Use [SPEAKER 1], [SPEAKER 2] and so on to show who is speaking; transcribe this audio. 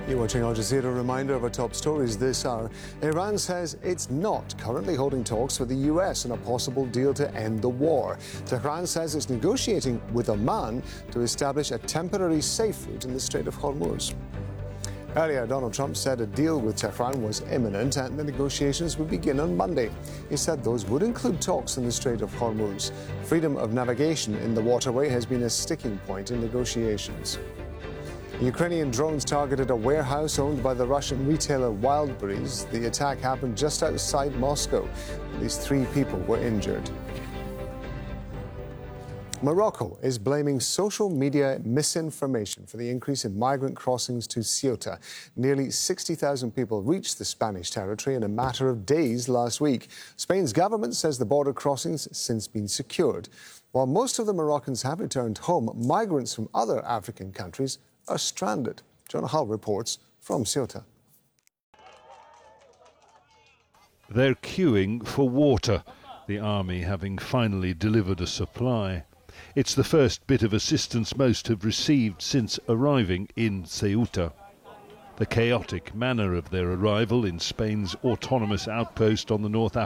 [SPEAKER 1] You're watching Al Jazeera. A reminder of our top stories this hour. Iran says it's not currently holding talks with the US on a possible deal to end the war. Tehran says it's negotiating with Oman to establish a temporary safe route in the Strait of Hormuz. Earlier, Donald Trump said a deal with Tehran was imminent and the negotiations would begin on Monday. He said those would include talks in the Strait of Hormuz. Freedom of navigation in the waterway has been a sticking point in negotiations. Ukrainian drones targeted a warehouse owned by the Russian retailer Wildberries. The attack happened just outside Moscow. At least 3 people were injured. Morocco is blaming social media misinformation for the increase in migrant crossings to Ceuta. Nearly 60,000 people reached the Spanish territory in a matter of days last week. Spain's government says the border crossings have since been secured. While most of the Moroccans have returned home, migrants from other African countries are stranded. John Hull reports from Ceuta.
[SPEAKER 2] They're queuing for water, the army having finally delivered a supply. It's the first bit of assistance most have received since arriving in Ceuta. The chaotic manner of their arrival in Spain's autonomous outpost on the North